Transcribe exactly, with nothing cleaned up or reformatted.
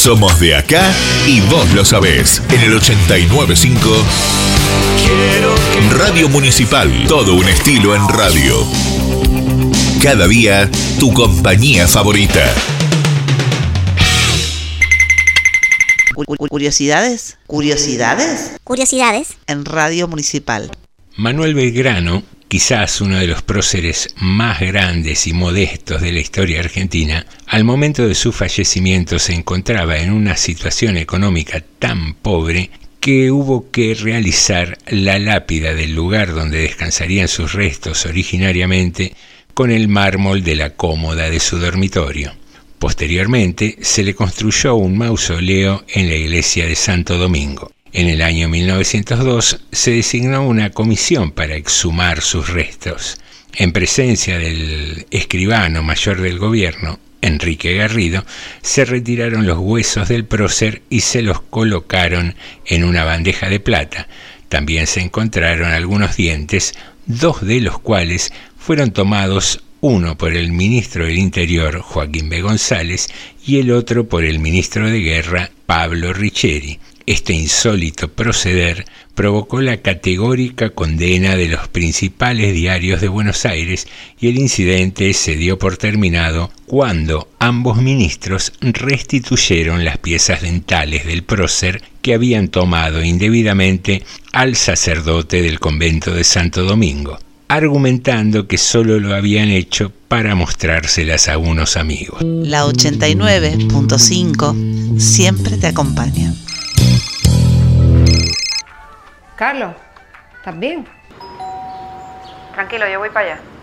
Somos de acá y vos lo sabés. En el ochenta y nueve punto cinco Radio Municipal. Todo un estilo en radio. Cada día, tu compañía favorita. Curiosidades, curiosidades, curiosidades en Radio Municipal. Manuel Belgrano, quizás uno de los próceres más grandes y modestos de la historia argentina, al momento de su fallecimiento se encontraba en una situación económica tan pobre que hubo que realizar la lápida del lugar donde descansarían sus restos originariamente con el mármol de la cómoda de su dormitorio. Posteriormente se le construyó un mausoleo en la iglesia de Santo Domingo. En el año mil novecientos dos se designó una comisión para exhumar sus restos. En presencia del escribano mayor del gobierno, Enrique Garrido, se retiraron los huesos del prócer y se los colocaron en una bandeja de plata. También se encontraron algunos dientes, dos de los cuales fueron tomados, uno por el ministro del Interior, Joaquín B. González, y el otro por el ministro de Guerra, Pablo Richeri. Este insólito proceder provocó la categórica condena de los principales diarios de Buenos Aires y el incidente se dio por terminado cuando ambos ministros restituyeron las piezas dentales del prócer que habían tomado indebidamente al sacerdote del convento de Santo Domingo, argumentando que solo lo habían hecho para mostrárselas a unos amigos. La ochenta y nueve punto cinco siempre te acompaña. Carlos, ¿estás bien? Tranquilo, yo voy para allá.